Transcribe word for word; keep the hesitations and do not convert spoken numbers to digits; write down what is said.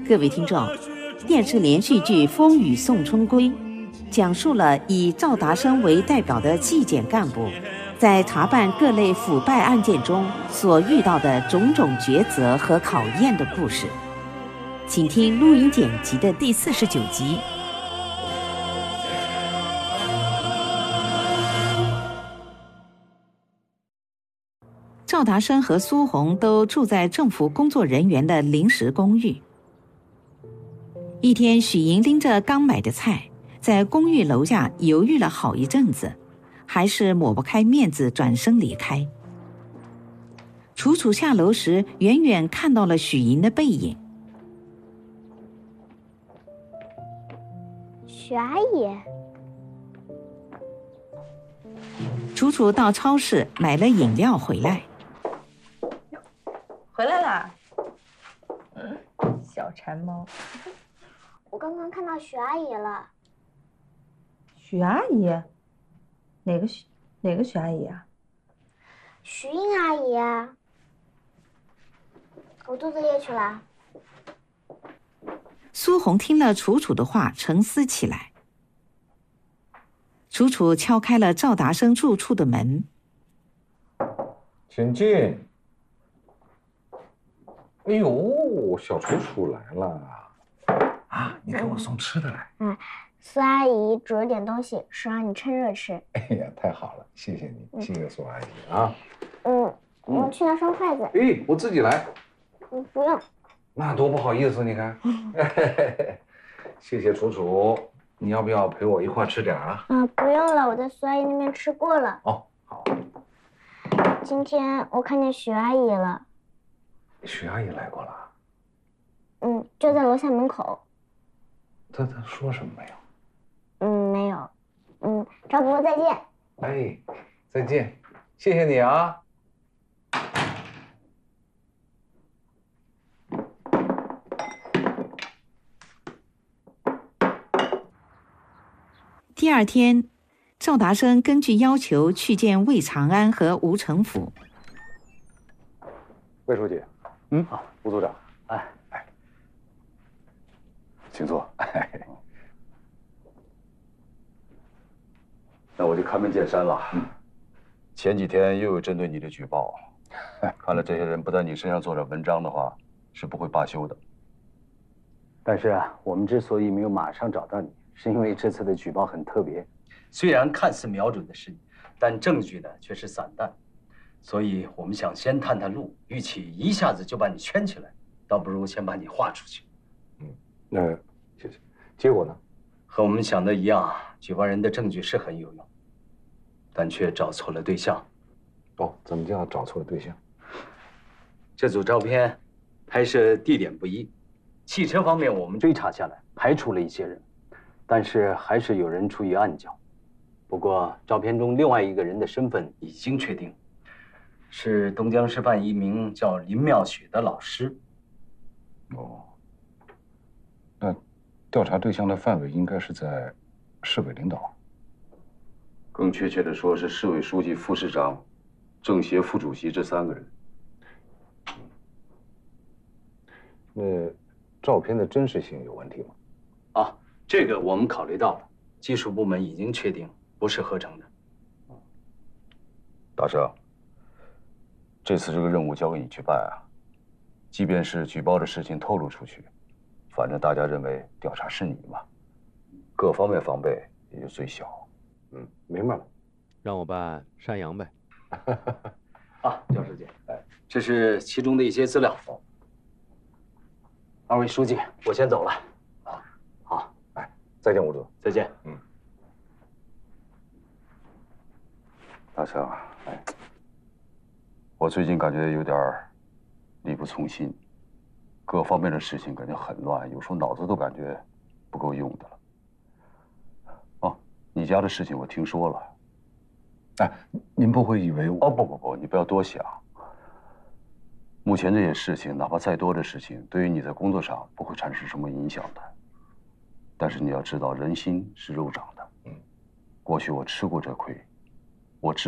各位听众，电视连续剧《风雨送春归》讲述了以赵达生为代表的纪检干部在查办各类腐败案件中所遇到的种种抉择和考验的故事。请听录音剪辑的第四十九集。赵达生和苏红都住在政府工作人员的临时公寓。一天，许莹拎着刚买的菜，在公寓楼下犹豫了好一阵子，还是抹不开面子，转身离开。楚楚下楼时，远远看到了许莹的背影。 许阿姨， 楚楚到超市买了饮料回来。 回来啦，嗯，小馋猫。 我刚刚看到许阿姨了。 许阿姨？哪个许哪个许阿姨啊？ 徐英阿姨啊。我做作业去了。 苏红听了楚楚的话，沉思起来。楚楚敲开了赵达生住处的门。 请进。哎呦，小楚楚来了啊！你给我送吃的来。 嗯，苏阿姨煮了点东西，说让你趁热吃。 哎呀，太好了，谢谢你，谢谢苏阿姨啊。 嗯，我去拿双筷子。 哎，我自己来。 嗯，不用。 那多不好意思，你看。谢谢楚楚，你要不要陪我一块吃点啊？ 啊，不用了，我在苏阿姨那边吃过了。 哦，好。 今天我看见许阿姨了。 许阿姨来过了。 嗯，就在楼下门口。 她她说什么没有？ 嗯，没有。嗯，赵伯伯再见。 哎，再见，谢谢你啊。 第二天，赵达生根据要求去见魏长安和吴成甫。 魏书记，嗯，好，吴组长，哎哎，请坐。哎， 那我就开门见山了。嗯，前几天又有针对你的举报，看来这些人不在你身上做点文章的话，是不会罢休的。 但是啊，我们之所以没有马上找到你，是因为这次的举报很特别。 虽然看似瞄准的是你，但证据呢却是散弹。所以我们想先探探路，与其一下子就把你圈起来，倒不如先把你划出去。 嗯，那谢谢。结果呢？ 和我们想的一样，举报人的证据是很有用，但却找错了对象。 哦，怎么叫找错了对象？ 这组照片拍摄地点不一，汽车方面我们追查下来，排除了一些人，但是还是有人出于暗角。不过照片中另外一个人的身份已经确定。是东江师范一名叫林妙雪的老师。 哦，那调查对象的范围应该是在市委领导。 更确切的说，是市委书记、副市长、政协副主席这三个人。 那照片的真实性有问题吗？ 啊，这个我们考虑到了，技术部门已经确定不是合成的。 大生。这次这个任务交给你去办啊，即便是举报的事情透露出去，反正大家认为调查是你嘛，各方面防备也就最小。 嗯，明白了。 让我办山羊呗。 啊，赵书记，哎，这是其中的一些资料。 二位书记，我先走了。 啊， 好， 哎，再见，吴组。 再见。 嗯。 大成，哎。我最近感觉有点力不从心，各方面的事情感觉很乱，有时候脑子都感觉不够用的了。哦，你家的事情我听说了。哎，您不会以为我……哦，不不不，你不要多想。目前这些事情，哪怕再多的事情，对于你在工作上不会产生什么影响的。但是你要知道，人心是肉长的。嗯，过去我吃过这亏。